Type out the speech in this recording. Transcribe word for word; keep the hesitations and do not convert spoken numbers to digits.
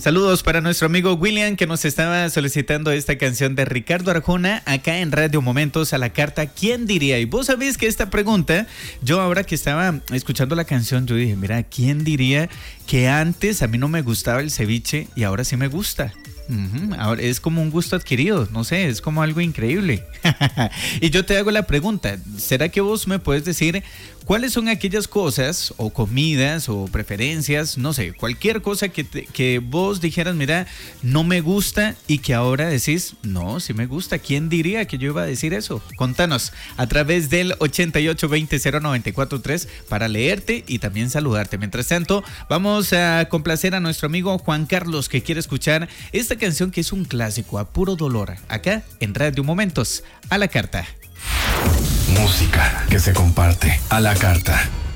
Saludos para nuestro amigo William, que nos estaba solicitando esta canción de Ricardo Arjona acá en Radio Momentos a la carta. ¿Quién diría? Y vos sabés que esta pregunta, yo ahora que estaba escuchando la canción, yo dije, mira, ¿quién diría que antes a mí no me gustaba el ceviche y ahora sí me gusta? Uh-huh. Ahora es como un gusto adquirido, no sé, es como algo increíble. Y yo te hago la pregunta, ¿será que vos me puedes decir cuáles son aquellas cosas o comidas o preferencias, no sé, cualquier cosa que, te, que vos dijeras, mira, no me gusta y que ahora decís, no, sí me gusta? ¿Quién diría que yo iba a decir eso? Contanos a través del ochenta y ocho veinte cero noventa y cuatro tres para leerte y también saludarte. Mientras tanto, vamos a complacer a nuestro amigo Juan Carlos, que quiere escuchar esta canción que es un clásico a puro dolor, acá en Radio Momentos, a la carta. Música que se comparte a la carta.